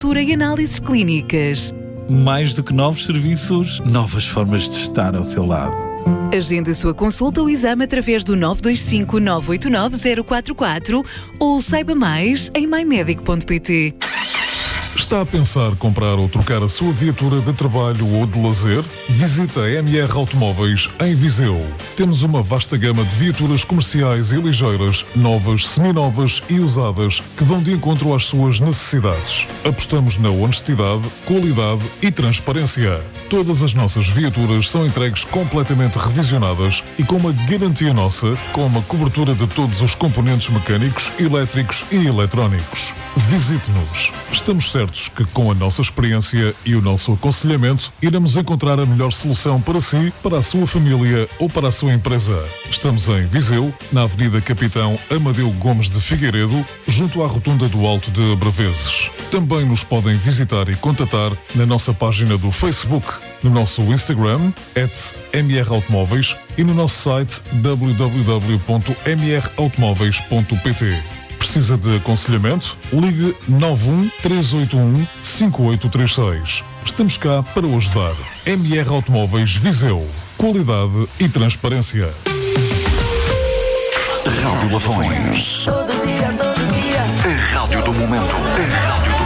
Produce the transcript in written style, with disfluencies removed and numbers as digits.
e análises clínicas. Mais do que novos serviços, novas formas de estar ao seu lado. Agende a sua consulta ou exame através do 925 989 044 ou saiba mais em mymedic.pt. Está a pensar comprar ou trocar a sua viatura de trabalho ou de lazer? Visita a MR Automóveis em Viseu. Temos uma vasta gama de viaturas comerciais e ligeiras, novas, seminovas e usadas, que vão de encontro às suas necessidades. Apostamos na honestidade, qualidade e transparência. Todas as nossas viaturas são entregues completamente revisionadas e com uma garantia nossa, com uma cobertura de todos os componentes mecânicos, elétricos e eletrónicos. Visite-nos. Estamos certos que com a nossa experiência e o nosso aconselhamento iremos encontrar a melhor solução para si, para a sua família ou para a sua empresa. Estamos em Viseu, na Avenida Capitão Amadeu Gomes de Figueiredo, junto à Rotunda do Alto de Abraveses. Também nos podem visitar e contatar na nossa página do Facebook, no nosso Instagram, @mrautomóveis e no nosso site www.mrautomóveis.pt. Precisa de aconselhamento? Ligue 91 381 5836. Estamos cá para o ajudar. MR Automóveis Viseu. Qualidade e transparência. Rádio Lafões. A rádio do momento. A rádio